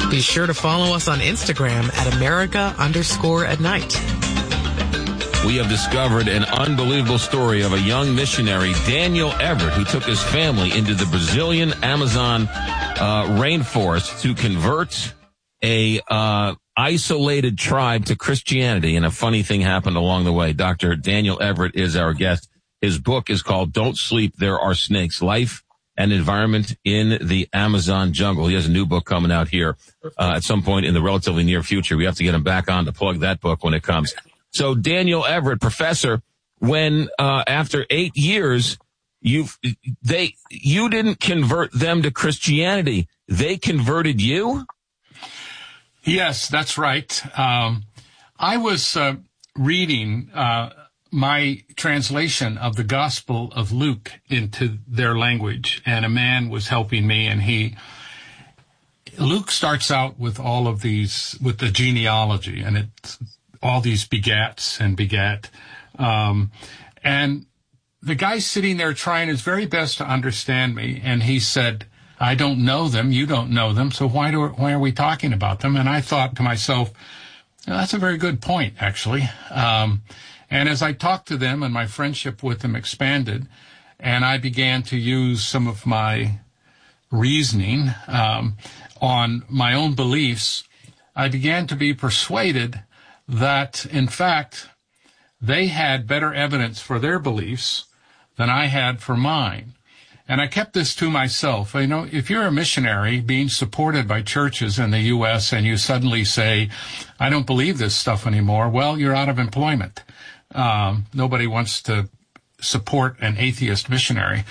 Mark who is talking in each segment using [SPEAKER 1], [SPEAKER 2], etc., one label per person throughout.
[SPEAKER 1] Be sure to follow us on Instagram at America_at-night.
[SPEAKER 2] We have discovered an unbelievable story of a young missionary, Daniel Everett, who took his family into the Brazilian Amazon rainforest to convert a isolated tribe to Christianity. And a funny thing happened along the way. Dr. Daniel Everett is our guest. His book is called Don't Sleep, There Are Snakes, Life and Environment in the Amazon Jungle. He has a new book coming out here at some point in the relatively near future. We have to get him back on to plug that book when it comes. So Daniel Everett, professor, when after 8 years, you didn't convert them to Christianity. They converted you?
[SPEAKER 3] Yes, that's right. I was reading my translation of the Gospel of Luke into their language, and a man was helping me, and Luke starts out with all of these, with the genealogy, and it's all these begats and begat. And the guy's sitting there trying his very best to understand me, and he said, I don't know them, you don't know them, so why are we talking about them? And I thought to myself, that's a very good point, actually. And as I talked to them and my friendship with them expanded, and I began to use some of my reasoning on my own beliefs, I began to be persuaded that, in fact, they had better evidence for their beliefs than I had for mine. And I kept this to myself. You know, if you're a missionary being supported by churches in the U.S. and you suddenly say, I don't believe this stuff anymore, well, you're out of employment. Nobody wants to support an atheist missionary.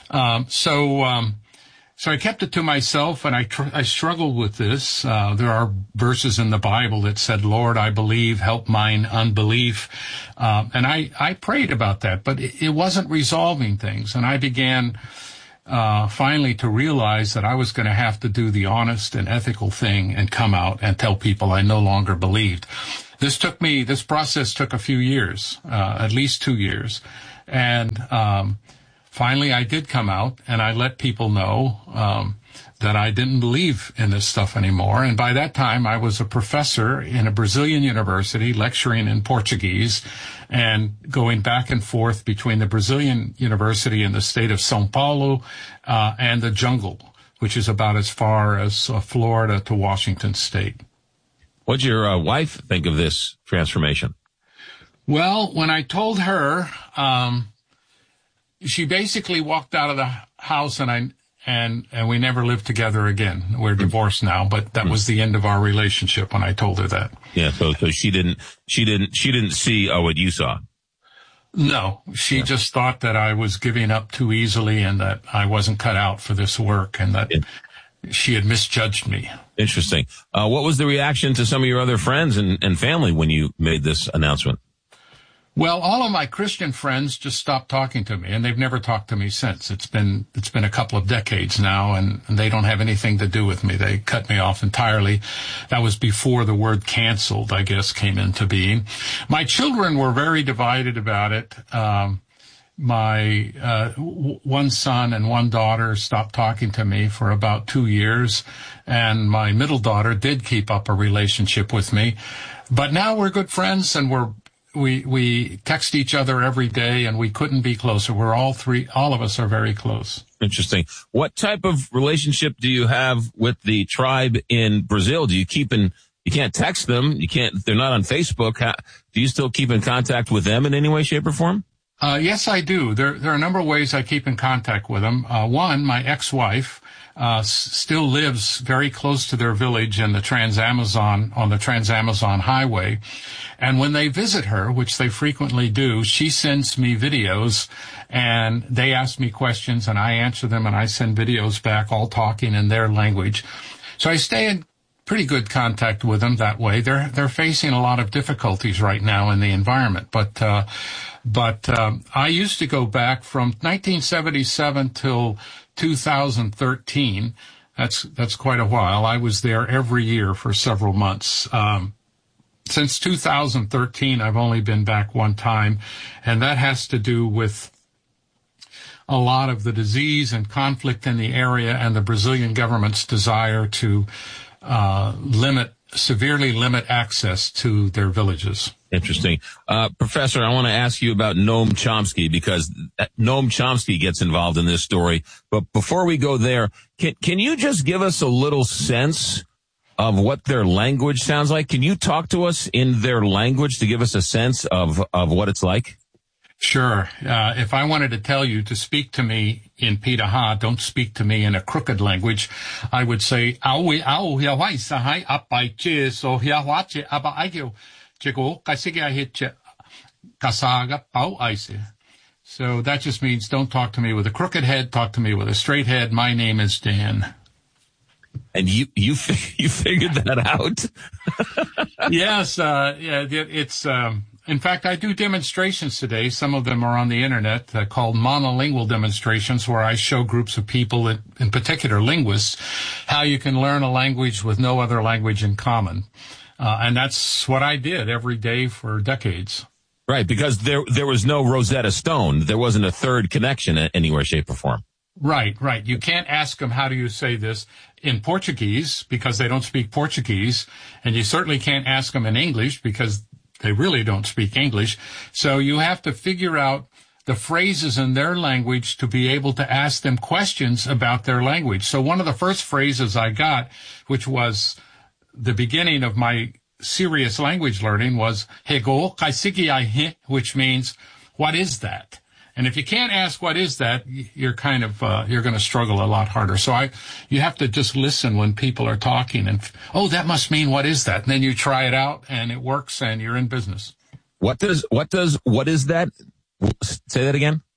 [SPEAKER 3] So I kept it to myself, and I struggled with this. There are verses in the Bible that said, Lord, I believe, help mine unbelief. And I prayed about that, but it wasn't resolving things. And I began finally to realize that I was going to have to do the honest and ethical thing and come out and tell people I no longer believed. This process took a few years, at least 2 years. And finally, I did come out, and I let people know that I didn't believe in this stuff anymore. And by that time, I was a professor in a Brazilian university lecturing in Portuguese and going back and forth between the Brazilian university in the state of São Paulo and the jungle, which is about as far as Florida to Washington State.
[SPEAKER 2] What'd your wife think of this transformation?
[SPEAKER 3] Well, when I told her, she basically walked out of the house, and we never lived together again. We're divorced now, but that was the end of our relationship when I told her that.
[SPEAKER 2] Yeah, so she didn't see what you saw.
[SPEAKER 3] No, she just thought that I was giving up too easily and that I wasn't cut out for this work, and that she had misjudged me.
[SPEAKER 2] Interesting. What was the reaction to some of your other friends and family when you made this announcement?
[SPEAKER 3] Well, all of my Christian friends just stopped talking to me, and they've never talked to me since. It's been a couple of decades now, and they don't have anything to do with me. They cut me off entirely. That was before the word canceled, I guess, came into being. My children were very divided about it. My one son and one daughter stopped talking to me for about 2 years, and my middle daughter did keep up a relationship with me. But now we're good friends, and we text each other every day, and we couldn't be closer. All of us are very close.
[SPEAKER 2] Interesting. What type of relationship do you have with the tribe in Brazil? Do you you can't text them. They're not on Facebook. Do you still keep in contact with them in any way, shape, or form?
[SPEAKER 3] Yes, I do. There are a number of ways I keep in contact with them. One, my ex-wife, still lives very close to their village in the on the Trans-Amazon Highway. And when they visit her, which they frequently do, she sends me videos, and they ask me questions, and I answer them, and I send videos back, all talking in their language. So I stay in pretty good contact with them that way. They're facing a lot of difficulties right now in the environment, but I used to go back from 1977 till 2013. That's quite a while. I was there every year for several months. Since 2013, I've only been back one time, and that has to do with a lot of the disease and conflict in the area and the Brazilian government's desire to severely limit access to their villages.
[SPEAKER 2] Interesting. Professor, I want to ask you about Noam Chomsky, because Noam Chomsky gets involved in this story. But before we go there, can you just give us a little sense of what their language sounds like? Can you talk to us in their language to give us a sense of what it's like?
[SPEAKER 3] Sure. If I wanted to tell you to speak to me in Pitaha, don't speak to me in a crooked language, I would say, so that just means don't talk to me with a crooked head, talk to me with a straight head. My name is Dan.
[SPEAKER 2] And you figured that out?
[SPEAKER 3] Yes, it's in fact, I do demonstrations today. Some of them are on the internet called monolingual demonstrations, where I show groups of people, in particular linguists, how you can learn a language with no other language in common. And that's what I did every day for decades.
[SPEAKER 2] Right, because there was no Rosetta Stone. There wasn't a third connection in anywhere, shape, or form.
[SPEAKER 3] Right. You can't ask them, how do you say this, in Portuguese, because they don't speak Portuguese. And you certainly can't ask them in English, because they really don't speak English. So you have to figure out the phrases in their language to be able to ask them questions about their language. So one of the first phrases I got, which was the beginning of my serious language learning, was Hego kaisikiai, which means, what is that? And if you can't ask what is that, you're going to struggle a lot harder. So you have to just listen when people are talking and, that must mean what is that? And then you try it out and it works and you're in business.
[SPEAKER 2] What is that? Say that again.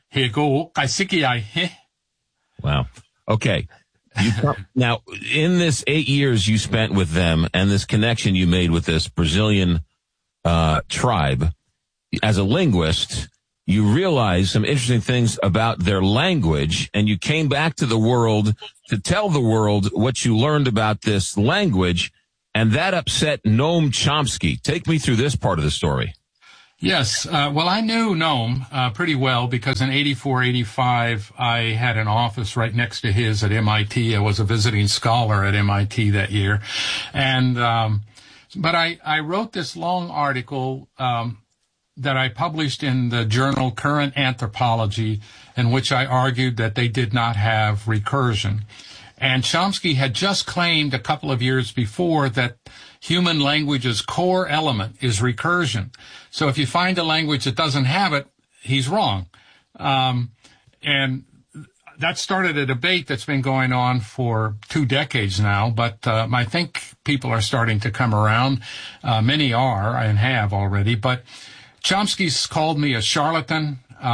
[SPEAKER 2] Wow. Okay. Now, in this 8 years you spent with them and this connection you made with this Brazilian tribe, as a linguist, you realized some interesting things about their language, and you came back to the world to tell the world what you learned about this language, and that upset Noam Chomsky. Take me through this part of the story.
[SPEAKER 3] Yes. Well, I knew Noam pretty well, because in 84, 85, I had an office right next to his at MIT. I was a visiting scholar at MIT that year. And but I wrote this long article that I published in the journal Current Anthropology, in which I argued that they did not have recursion. And Chomsky had just claimed a couple of years before that human language's core element is recursion. So if you find a language that doesn't have it, he's wrong. And that started a debate that's been going on for 2 decades now, but I think people are starting to come around. Many are and have already, but Chomsky's called me a charlatan.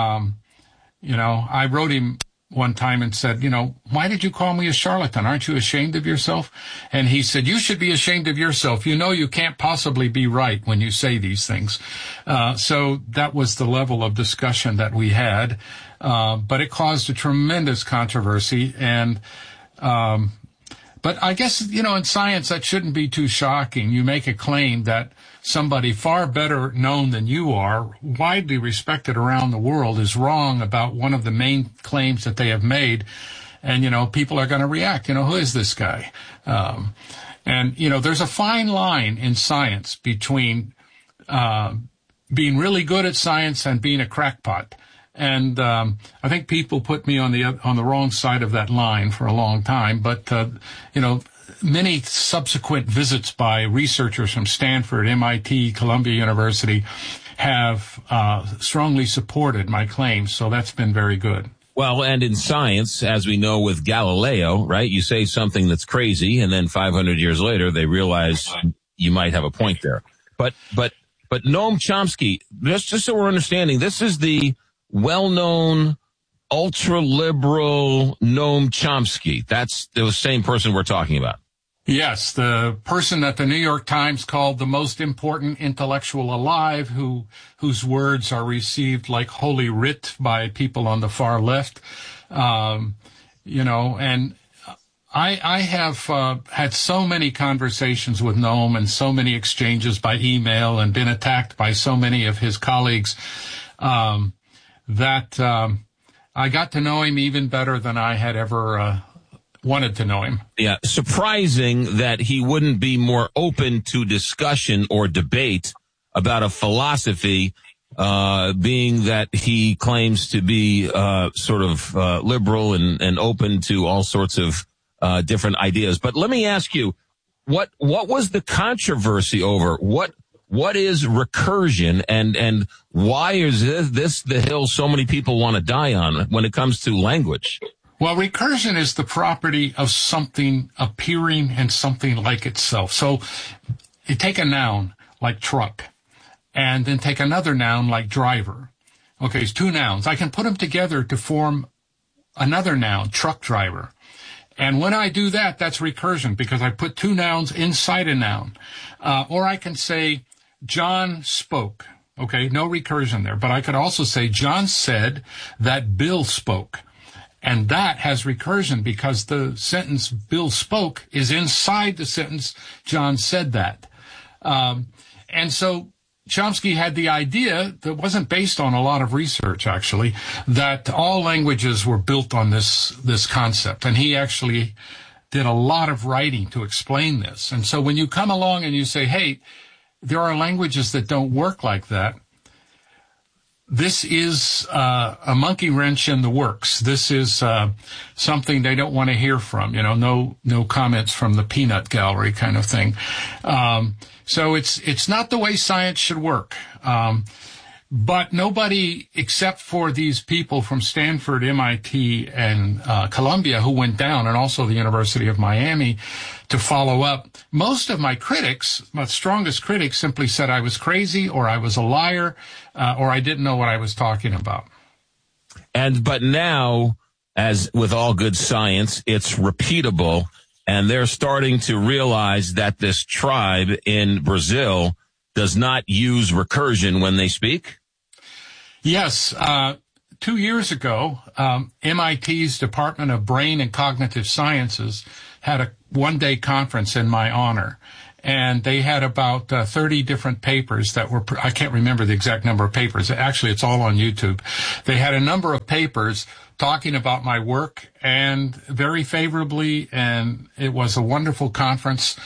[SPEAKER 3] I wrote him one time and said, why did you call me a charlatan? Aren't you ashamed of yourself? And he said, you should be ashamed of yourself. You can't possibly be right when you say these things. So that was the level of discussion that we had. But it caused a tremendous controversy. And, but I guess, in science, that shouldn't be too shocking. You make a claim that somebody far better known than you are, widely respected around the world, is wrong about one of the main claims that they have made. And, people are going to react. Who is this guy? And there's a fine line in science between being really good at science and being a crackpot. And I think people put me on the wrong side of that line for a long time. But, many subsequent visits by researchers from Stanford, MIT, Columbia University have strongly supported my claims. So that's been very good.
[SPEAKER 2] Well, and in science, as we know with Galileo, right, you say something that's crazy, and then 500 years later, they realize you might have a point there. But Noam Chomsky, just so we're understanding, this is the well-known ultra-liberal Noam Chomsky. That's the same person we're talking about.
[SPEAKER 3] Yes, the person that the New York Times called the most important intellectual alive, whose words are received like holy writ by people on the far left. And I have had so many conversations with Noam and so many exchanges by email and been attacked by so many of his colleagues that I got to know him even better than I had ever wanted to know him.
[SPEAKER 2] Yeah, surprising that he wouldn't be more open to discussion or debate about a philosophy, being that he claims to be sort of liberal and open to all sorts of different ideas. But let me ask you, what was the controversy over? What is recursion, and why is this the hill so many people want to die on when it comes to language?
[SPEAKER 3] Well, recursion is the property of something appearing in something like itself. So you take a noun like truck, and then take another noun like driver. Okay, it's two nouns. I can put them together to form another noun, truck driver. And when I do that, that's recursion, because I put two nouns inside a noun. Or I can say, John spoke. Okay, no recursion there. But I could also say, John said that Bill spoke. And that has recursion because the sentence Bill spoke is inside the sentence John said that. And so Chomsky had the idea that wasn't based on a lot of research, actually, that all languages were built on this concept. And he actually did a lot of writing to explain this. And so when you come along and you say, hey, there are languages that don't work like that, this is a monkey wrench in the works. This is something they don't want to hear from, no comments from the peanut gallery kind of thing. So it's not the way science should work. But nobody, except for these people from Stanford, MIT, and Columbia, who went down, and also the University of Miami, to follow up. Most of my critics, my strongest critics, simply said I was crazy, or I was a liar, or I didn't know what I was talking about.
[SPEAKER 2] But now, as with all good science, it's repeatable, and they're starting to realize that this tribe in Brazil does not use recursion when they speak?
[SPEAKER 3] Yes. 2 years ago, MIT's Department of Brain and Cognitive Sciences had a one-day conference in my honor. And they had about 30 different papers that were, I can't remember the exact number of papers. Actually, it's all on YouTube. They had a number of papers talking about my work, and very favorably, and it was a wonderful conference.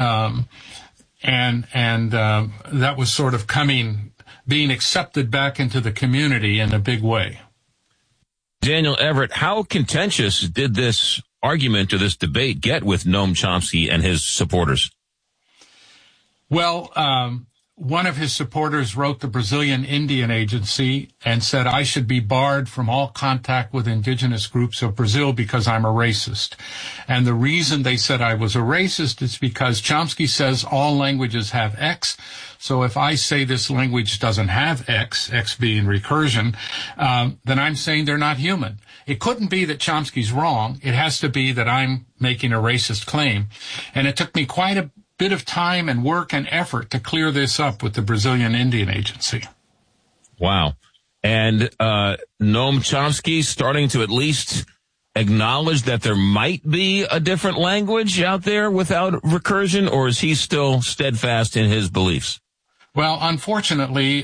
[SPEAKER 3] And that was sort of being accepted back into the community in a big way.
[SPEAKER 2] Daniel Everett, how contentious did this argument or this debate get with Noam Chomsky and his supporters?
[SPEAKER 3] Well, one of his supporters wrote the Brazilian Indian Agency and said I should be barred from all contact with indigenous groups of Brazil because I'm a racist. And the reason they said I was a racist is because Chomsky says all languages have X. So if I say this language doesn't have X being recursion, then I'm saying they're not human. It couldn't be that Chomsky's wrong. It has to be that I'm making a racist claim. And it took me quite a bit of time and work and effort to clear this up with the Brazilian Indian Agency.
[SPEAKER 2] Wow. And Noam Chomsky starting to at least acknowledge that there might be a different language out there without recursion, or is he still steadfast in his beliefs?
[SPEAKER 3] Well, unfortunately,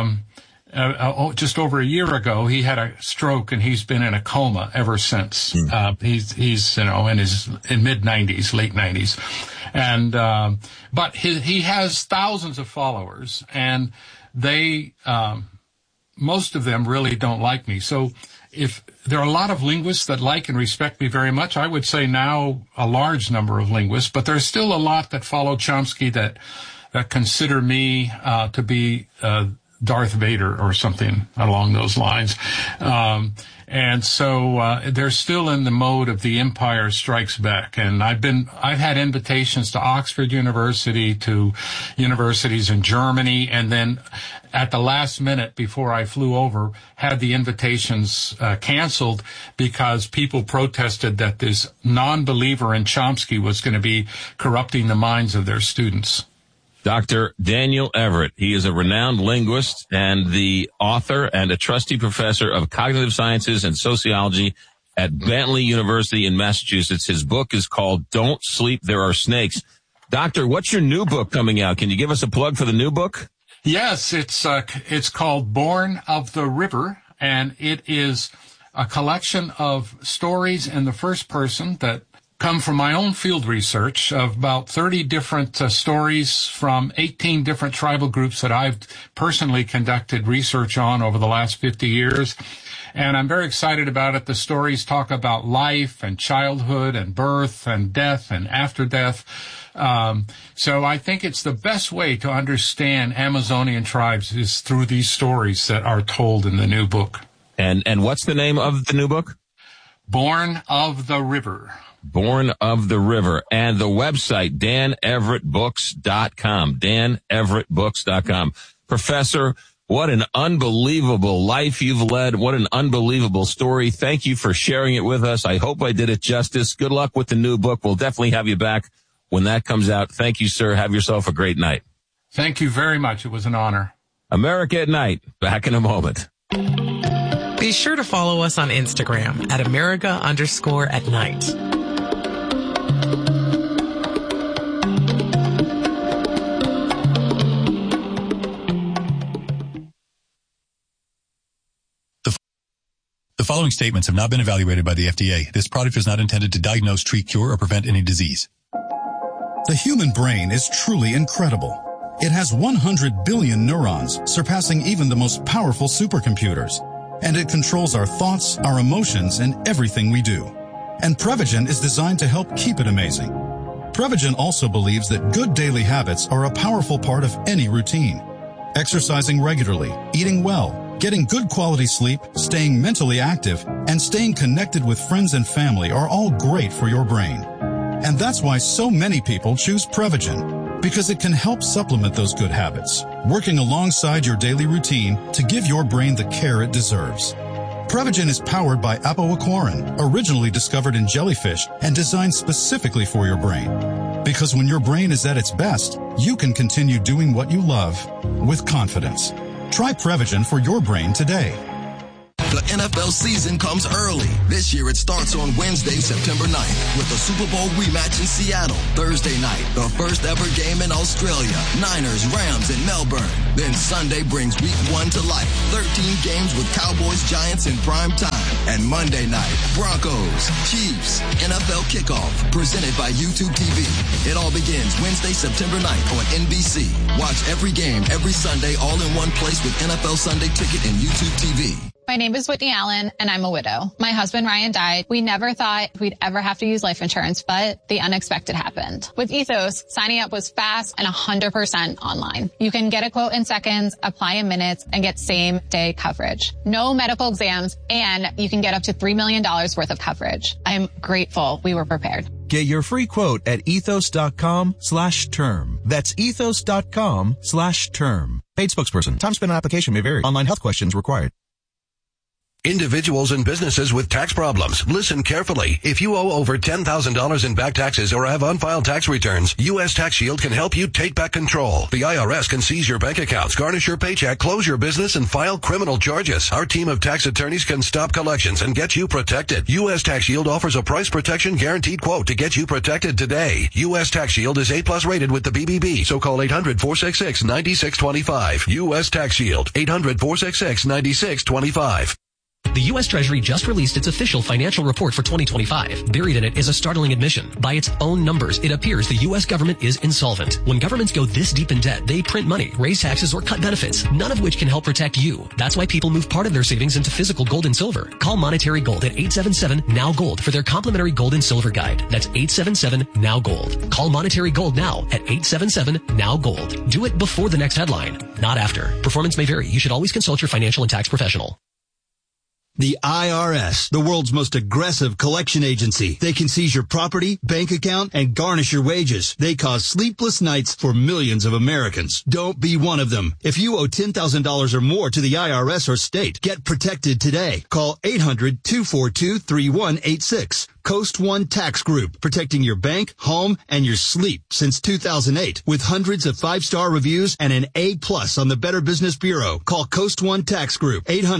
[SPEAKER 3] just over a year ago, he had a stroke and he's been in a coma ever since. He's in his mid-90s, late 90s. And, but he has thousands of followers, and they, most of them really don't like me. So if there are a lot of linguists that like and respect me very much, I would say now a large number of linguists, but there's still a lot that follow Chomsky that consider me, to be, Darth Vader or something along those lines. And so they're still in the mode of the Empire Strikes Back. And I've had invitations to Oxford University, to universities in Germany, and then at the last minute before I flew over, had the invitations canceled because people protested that this non-believer in Chomsky was going to be corrupting the minds of their students.
[SPEAKER 2] Dr. Daniel Everett. He is a renowned linguist and the author and a trustee professor of cognitive sciences and sociology at Bentley University in Massachusetts. His book is called Don't Sleep, There Are Snakes. Doctor, what's your new book coming out? Can you give us a plug for the new book?
[SPEAKER 3] Yes, it's called Born of the River, and it is a collection of stories in the first person that come from my own field research of about 30 different stories from 18 different tribal groups that I've personally conducted research on over the last 50 years. And I'm very excited about it. The stories talk about life and childhood and birth and death and after death. So I think it's the best way to understand Amazonian tribes is through these stories that are told in the new book.
[SPEAKER 2] And what's the name of the new book?
[SPEAKER 3] Born of the River.
[SPEAKER 2] Born of the River. And the website, daneverettbooks.com. daneverettbooks.com. Professor, what an unbelievable life you've led. What an unbelievable story. Thank you for sharing it with us. I hope I did it justice. Good luck with the new book. We'll definitely have you back when that comes out. Thank you, sir. Have yourself a great night.
[SPEAKER 3] Thank you very much. It was an honor.
[SPEAKER 2] America at Night. Back in a moment.
[SPEAKER 1] Be sure to follow us on Instagram at America_at-night.
[SPEAKER 4] The following statements have not been evaluated by the FDA. This product is not intended to diagnose, treat, cure, or prevent any disease.
[SPEAKER 5] The human brain is truly incredible. It has 100 billion neurons, surpassing even the most powerful supercomputers. And it controls our thoughts, our emotions, and everything we do. And Prevagen is designed to help keep it amazing. Prevagen also believes that good daily habits are a powerful part of any routine. Exercising regularly, eating well, getting good quality sleep, staying mentally active, and staying connected with friends and family are all great for your brain. And that's why so many people choose Prevagen, because it can help supplement those good habits, working alongside your daily routine to give your brain the care it deserves. Prevagen is powered by apoaquarin, originally discovered in jellyfish and designed specifically for your brain. Because when your brain is at its best, you can continue doing what you love with confidence. Try Prevagen for your brain today.
[SPEAKER 6] The NFL season comes early. This year it starts on Wednesday, September 9th with the Super Bowl rematch in Seattle. Thursday night, the first ever game in Australia. Niners, Rams in Melbourne. Then Sunday brings week 1 to life. 13 games with Cowboys, Giants in prime time. And Monday night, Broncos, Chiefs, NFL kickoff presented by YouTube TV. It all begins Wednesday, September 9th on NBC. Watch every game, every Sunday, all in one place with NFL Sunday Ticket and YouTube TV.
[SPEAKER 7] My name is Whitney Allen, and I'm a widow. My husband, Ryan, died. We never thought we'd ever have to use life insurance, but the unexpected happened. With Ethos, signing up was fast and 100% online. You can get a quote in seconds, apply in minutes, and get same-day coverage. No medical exams, and you can get up to $3 million worth of coverage. I'm grateful we were prepared.
[SPEAKER 8] Get your free quote at ethos.com/term. That's ethos.com/term. Paid spokesperson. Time spent on application may vary. Online health questions required.
[SPEAKER 9] Individuals and businesses with tax problems, listen carefully. If you owe over $10,000 in back taxes or have unfiled tax returns, U.S. Tax Shield can help you take back control. The IRS can seize your bank accounts, garnish your paycheck, close your business, and file criminal charges. Our team of tax attorneys can stop collections and get you protected. U.S. Tax Shield offers a price protection guaranteed quote to get you protected today. U.S. Tax Shield is A+ rated with the BBB, so call 800-466-9625. U.S. Tax Shield, 800-466-9625.
[SPEAKER 10] The U.S. Treasury just released its official financial report for 2025. Buried in it is a startling admission. By its own numbers, it appears the U.S. government is insolvent. When governments go this deep in debt, they print money, raise taxes, or cut benefits, none of which can help protect you. That's why people move part of their savings into physical gold and silver. Call Monetary Gold at 877-NOW-GOLD for their complimentary gold and silver guide. That's 877-NOW-GOLD. Call Monetary Gold now at 877-NOW-GOLD. Do it before the next headline, not after. Performance may vary. You should always consult your financial and tax professional.
[SPEAKER 11] The IRS, the world's most aggressive collection agency. They can seize your property, bank account, and garnish your wages. They cause sleepless nights for millions of Americans. Don't be one of them. If you owe $10,000 or more to the IRS or state, get protected today. Call 800-242-3186. Coast One Tax Group, protecting your bank, home, and your sleep since 2008. With hundreds of 5-star reviews and an A+ on the Better Business Bureau. Call Coast One Tax Group,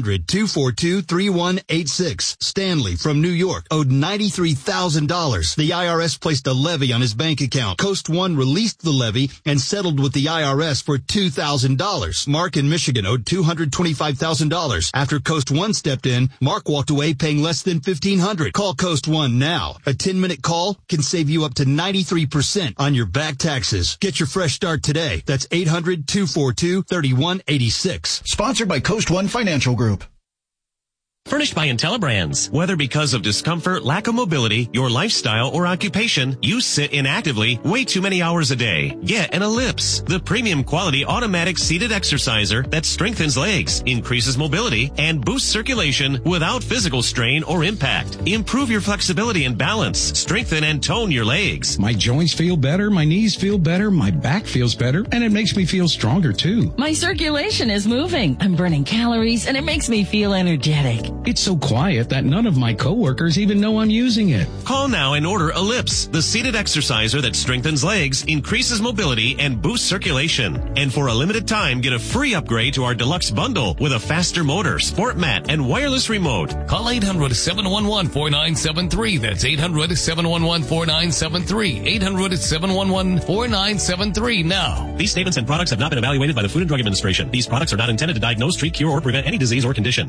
[SPEAKER 11] 800-242-3186. Stanley from New York owed $93,000. The IRS placed a levy on his bank account. Coast One released the levy and settled with the IRS for $2,000. Mark in Michigan owed $225,000. After Coast One stepped in, Mark walked away paying less than $1,500. Call Coast One now. A 10-minute call can save you up to 93% on your back taxes. Get your fresh start today. That's 800-242-3186.
[SPEAKER 8] Sponsored by Coast One Financial Group.
[SPEAKER 12] Furnished by IntelliBrands. Whether because of discomfort, lack of mobility, your lifestyle, or occupation, you sit inactively way too many hours a day. Get an Ellipse, the premium quality automatic seated exerciser that strengthens legs, increases mobility, and boosts circulation without physical strain or impact. Improve your flexibility and balance. Strengthen and tone your legs.
[SPEAKER 13] My joints feel better, my knees feel better, my back feels better, and it makes me feel stronger too.
[SPEAKER 14] My circulation is moving. I'm burning calories, and it makes me feel energetic.
[SPEAKER 13] It's so quiet that none of my coworkers even know I'm using it.
[SPEAKER 12] Call now and order Ellipse, the seated exerciser that strengthens legs, increases mobility, and boosts circulation. And for a limited time, get a free upgrade to our deluxe bundle with a faster motor, sport mat, and wireless remote.
[SPEAKER 15] Call 800-711-4973. That's 800-711-4973. 800-711-4973 now.
[SPEAKER 12] These statements and products have not been evaluated by the Food and Drug Administration. These products are not intended to diagnose, treat, cure, or prevent any disease or condition.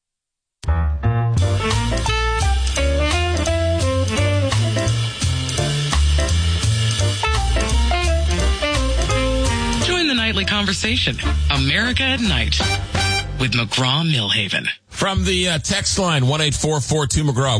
[SPEAKER 1] Join the nightly conversation, America at Night, with McGraw-Milhaven.
[SPEAKER 2] From the text line, 1-844-2-McGraw,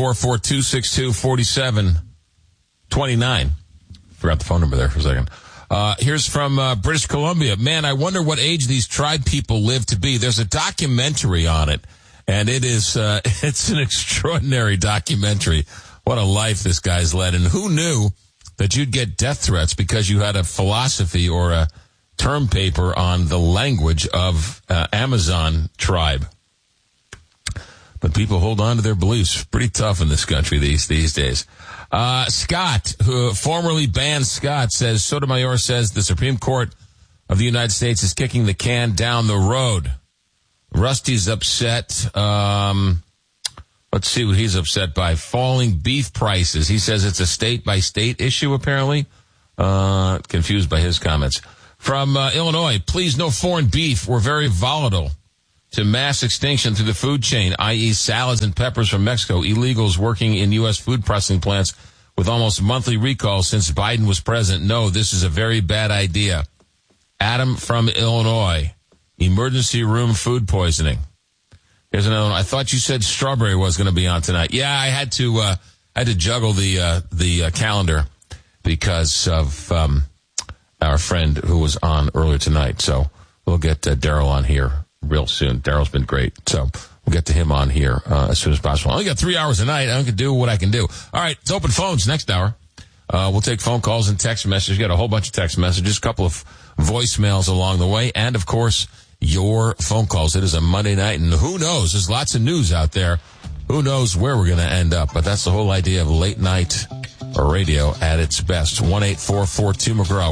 [SPEAKER 2] 1-844-262-4729. Forgot the phone number there for a second. Here's from British Columbia. Man, I wonder what age these tribe people live to be. There's a documentary on it, and it is it's an extraordinary documentary. What a life this guy's led. And who knew that you'd get death threats because you had a philosophy or a term paper on the language of Amazon tribe. But people hold on to their beliefs. Pretty tough in this country these days. Scott, who formerly banned Scott, says, Sotomayor says the Supreme Court of the United States is kicking the can down the road. Rusty's upset. Let's see what he's upset by. Falling beef prices. He says it's a state-by-state issue, apparently. Confused by his comments. From Illinois, please, no foreign beef. We're very volatile to mass extinction through the food chain, i.e. salads and peppers from Mexico, illegals working in U.S. food processing plants with almost monthly recalls since Biden was president. No, this is a very bad idea. Adam from Illinois, emergency room food poisoning. Here's another one. I thought you said Strawberry was going to be on tonight. Yeah, I had to juggle the calendar because of our friend who was on earlier tonight. So we'll get Daryl on here real soon. Daryl's been great. So we'll get to him on here as soon as possible. I only got 3 hours a night. I can do what I can do. All right, it's open phones next hour. We'll take phone calls and text messages. We got a whole bunch of text messages, a couple of voicemails along the way, and, of course, your phone calls. It is a Monday night, and who knows? There's lots of news out there. Who knows where we're going to end up? But that's the whole idea of late night radio at its best. 1-844-2-McGraw,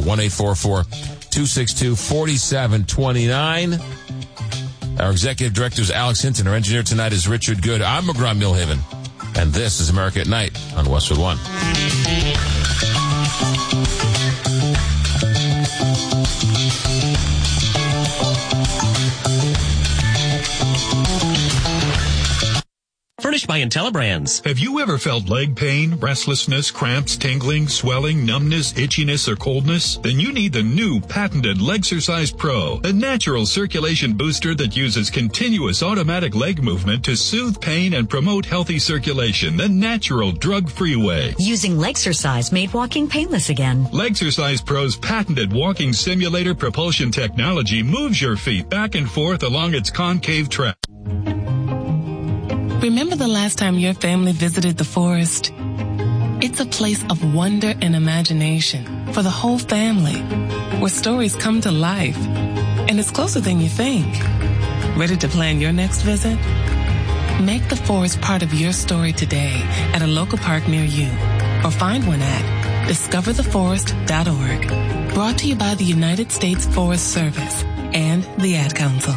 [SPEAKER 2] 1-844-262-4729. Our executive director is Alex Hinton. Our engineer tonight is Richard Good. I'm McGraw-Milhaven, and this is America at Night on Westwood One.
[SPEAKER 12] Furnished by IntelliBrands.
[SPEAKER 16] Have you ever felt leg pain, restlessness, cramps, tingling, swelling, numbness, itchiness, or coldness? Then you need the new patented Legsercise Pro, a natural circulation booster that uses continuous automatic leg movement to soothe pain and promote healthy circulation the natural drug-free way.
[SPEAKER 17] Using Legsercise made walking painless again.
[SPEAKER 16] Legsercise Pro's patented walking simulator propulsion technology moves your feet back and forth along its concave track.
[SPEAKER 18] Remember the last time your family visited the forest? It's a place of wonder and imagination for the whole family, where stories come to life. And it's closer than you think. Ready to plan your next visit? Make the forest part of your story today at a local park near you, or find one at discovertheforest.org. Brought to you by the United States Forest Service and the Ad Council.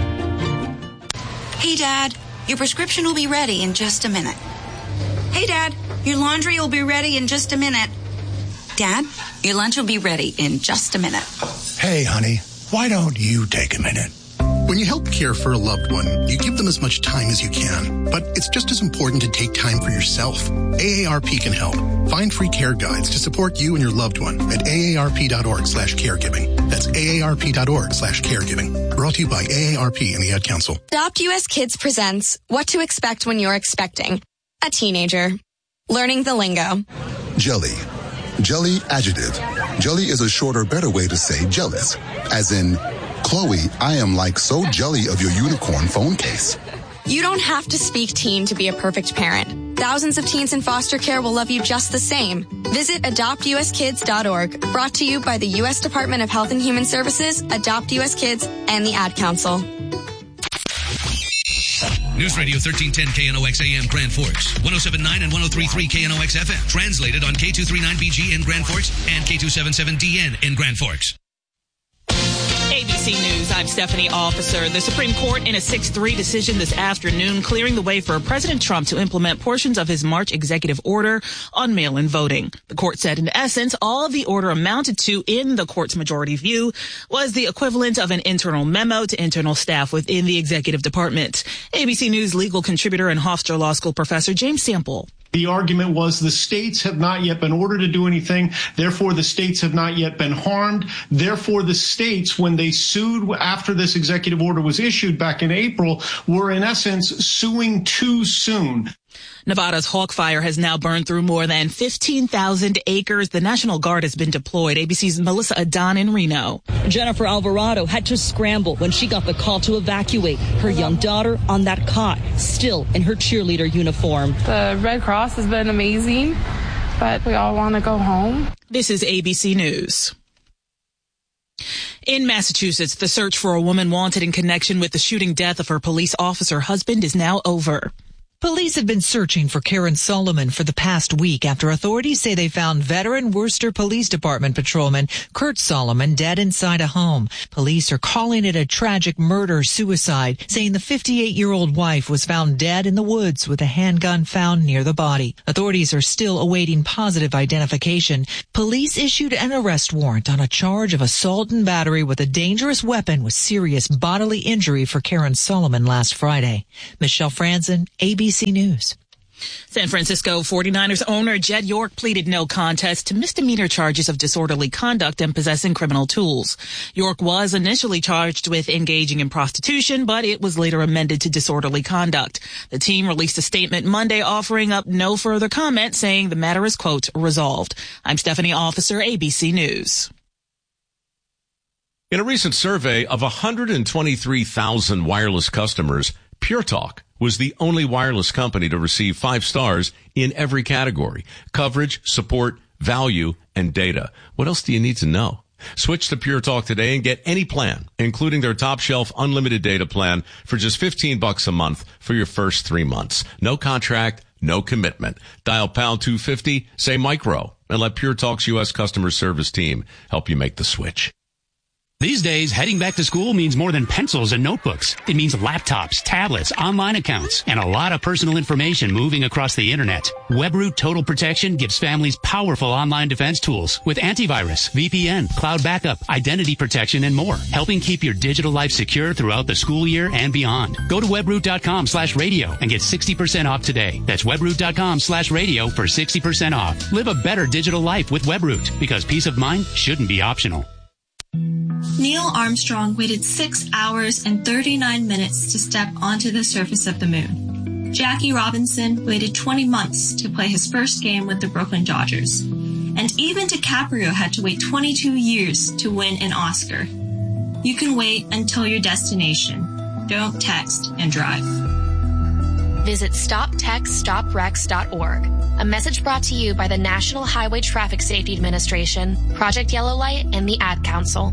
[SPEAKER 19] Hey, Dad. Your prescription will be ready in just a minute. Hey, Dad, your laundry will be ready in just a minute. Dad, your lunch will be ready in just a minute.
[SPEAKER 20] Hey, honey, why don't you take a minute?
[SPEAKER 15] When you help care for a loved one, you give them as much time as you can. But it's just as important to take time for yourself. AARP can help. Find free care guides to support you and your loved one at aarp.org/caregiving. That's aarp.org/caregiving. Brought to you by AARP and the Ad Council.
[SPEAKER 20] Adopt US Kids presents What to Expect When You're Expecting a Teenager. Learning the lingo.
[SPEAKER 21] Jelly. Jelly adjective. Jelly is a shorter, better way to say jealous. As in, Chloe, I am like so jelly of your unicorn phone case.
[SPEAKER 20] You don't have to speak teen to be a perfect parent. Thousands of teens in foster care will love you just the same. Visit adoptuskids.org. Brought to you by the U.S. Department of Health and Human Services, Adopt US Kids, and the Ad Councel.
[SPEAKER 22] News Radio 1310 KNOX AM Grand Forks, 107.9 and 103.3 KNOX FM. Translated on K239BG in Grand Forks and K277DN in Grand Forks.
[SPEAKER 23] ABC News, I'm Stephanie Officer. The Supreme Court in a 6-3 decision this afternoon clearing the way for President Trump to implement portions of his March executive order on mail-in voting. The court said, in essence, all of the order amounted to, in the court's majority view, was the equivalent of an internal memo to internal staff within the executive department. ABC News legal contributor and Hofstra Law School professor James Sample.
[SPEAKER 24] The argument was the states have not yet been ordered to do anything. Therefore, the states have not yet been harmed. Therefore, the states, when they sued after this executive order was issued back in April, were in essence suing too soon.
[SPEAKER 23] Nevada's Hawk Fire has now burned through more than 15,000 acres. The National Guard has been deployed. ABC's Melissa Adon in Reno.
[SPEAKER 25] Jennifer Alvarado had to scramble when she got the call to evacuate her young daughter on that cot, still in her cheerleader uniform.
[SPEAKER 26] The Red Cross has been amazing, but we all want to go home.
[SPEAKER 23] This is ABC News. In Massachusetts, the search for a woman wanted in connection with the shooting death of her police officer husband is now over.
[SPEAKER 27] Police have been searching for Karen Solomon for the past week after authorities say they found veteran Worcester Police Department patrolman Kurt Solomon dead inside a home. Police are calling it a tragic murder-suicide, saying the 58-year-old wife was found dead in the woods with a handgun found near the body. Authorities are still awaiting positive identification. Police issued an arrest warrant on a charge of assault and battery with a dangerous weapon with serious bodily injury for Karen Solomon last Friday. Michelle Franzen, ABC News.
[SPEAKER 23] San Francisco 49ers owner Jed York pleaded no contest to misdemeanor charges of disorderly conduct and possessing criminal tools. York was initially charged with engaging in prostitution, but it was later amended to disorderly conduct. The team released a statement Monday offering up no further comment, saying the matter is, quote, resolved. I'm Stephanie Officer, ABC News.
[SPEAKER 2] In a recent survey of 123,000 wireless customers, Pure Talk was the only wireless company to receive 5 stars in every category: coverage, support, value, and data. What else do you need to know? Switch to Pure Talk today and get any plan, including their top shelf unlimited data plan, for just $15 a month for your first 3 months. No contract, no commitment. Dial pound 250, say micro, and let Pure Talk's U.S. customer service team help you make the switch.
[SPEAKER 28] These days, heading back to school means more than pencils and notebooks. It means laptops, tablets, online accounts, and a lot of personal information moving across the internet. WebRoot Total Protection gives families powerful online defense tools with antivirus, VPN, cloud backup, identity protection, and more, helping keep your digital life secure throughout the school year and beyond. Go to webroot.com/radio and get 60% off today. That's webroot.com/radio for 60% off. Live a better digital life with WebRoot, because peace of mind shouldn't be optional.
[SPEAKER 29] Neil Armstrong waited 6 hours and 39 minutes to step onto the surface of the moon. Jackie Robinson waited 20 months to play his first game with the Brooklyn Dodgers. And even DiCaprio had to wait 22 years to win an Oscar. You can wait until your destination. Don't text and drive.
[SPEAKER 30] Visit StopTextStopWrecks.org. A message brought to you by the National Highway Traffic Safety Administration, Project Yellow Light, and the Ad Council.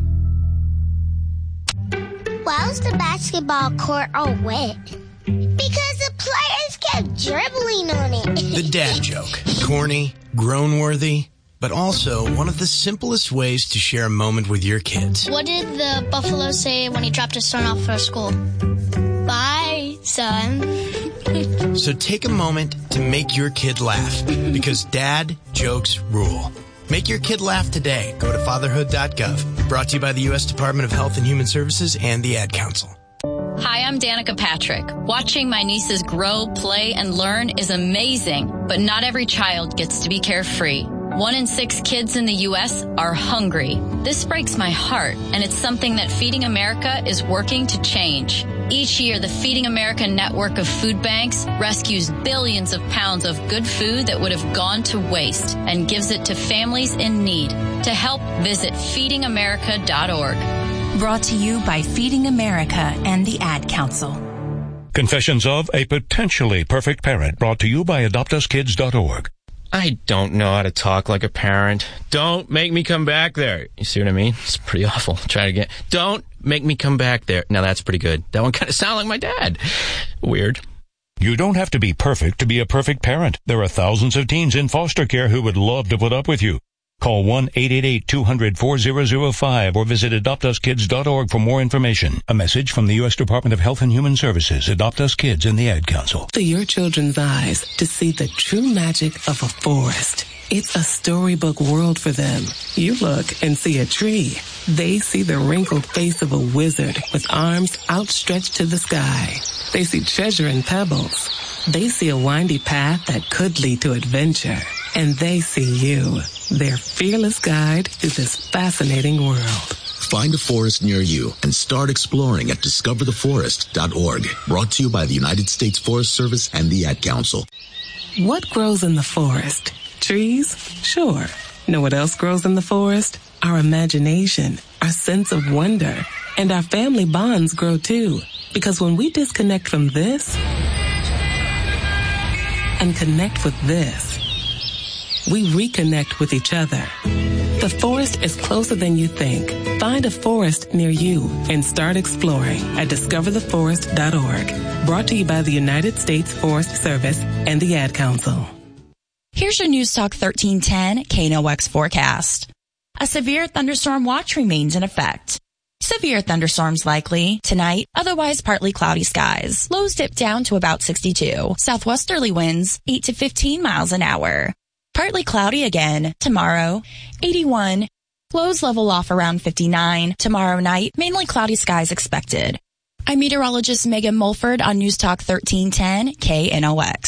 [SPEAKER 31] Why was the basketball court all wet? Because the players kept dribbling on it.
[SPEAKER 32] The dad joke. Corny, groan-worthy, but also one of the simplest ways to share a moment with your kids.
[SPEAKER 31] What did the buffalo say when he dropped his son off for school? Bye, son.
[SPEAKER 32] So take a moment to make your kid laugh, because dad jokes rule. Make your kid laugh today. Go to fatherhood.gov. Brought to you by the U.S. Department of Health and Human Services and the Ad Council.
[SPEAKER 1] Hi, I'm Danica Patrick. Watching my nieces grow, play, and learn is amazing, but not every child gets to be carefree. 1 in 6 kids in the U.S. are hungry. This breaks my heart, and it's something that Feeding America is working to change. Each year, the Feeding America network of food banks rescues billions of pounds of good food that would have gone to waste and gives it to families in need. To help, visit feedingamerica.org.
[SPEAKER 3] Brought to you by Feeding America and the Ad Council.
[SPEAKER 4] Confessions of a Potentially Perfect Parent, brought to you by AdoptUsKids.org.
[SPEAKER 5] I don't know how to talk like a parent. Don't make me come back there. You see what I mean? It's pretty awful. Try it again. Don't make me come back there. Now that's pretty good. That one kind of sounded like my dad. Weird.
[SPEAKER 4] You don't have to be perfect to be a perfect parent. There are thousands of teens in foster care who would love to put up with you. Call 1-888-200-4005 or visit AdoptUsKids.org for more information. A message from the U.S. Department of Health and Human Services, Adopt Us Kids, and the Ad Council.
[SPEAKER 18] To your children's eyes to see the true magic of a forest. It's a storybook world for them. You look and see a tree. They see the wrinkled face of a wizard with arms outstretched to the sky. They see treasure in pebbles. They see a windy path that could lead to adventure. And they see you, their fearless guide through this fascinating world.
[SPEAKER 6] Find a forest near you and start exploring at discovertheforest.org. Brought to you by the United States Forest Service and the Ad Council.
[SPEAKER 18] What grows in the forest? Trees? Sure. Know what else grows in the forest? Our imagination, our sense of wonder, and our family bonds grow too. Because when we disconnect from this and connect with this, we reconnect with each other. The forest is closer than you think. Find a forest near you and start exploring at discovertheforest.org. Brought to you by the United States Forest Service and the Ad Council.
[SPEAKER 7] Here's your News Talk 1310 KNOX forecast. A severe thunderstorm watch remains in effect. Severe thunderstorms likely tonight, otherwise partly cloudy skies. Lows dip down to about 62. Southwesterly winds 8 to 15 miles an hour. Partly cloudy again tomorrow, 81. Lows level off around 59. Tomorrow night, mainly cloudy skies expected. I'm meteorologist Megan Mulford on News Talk 1310 KNOX.